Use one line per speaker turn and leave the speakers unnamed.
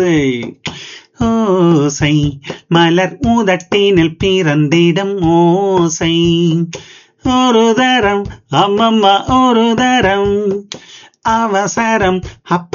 ஓசை மலர் உதட்டினில் பிறந்திடும் ஓசை ஒரு தரம் அம்மம்மா ஒரு தரம் அவசரம்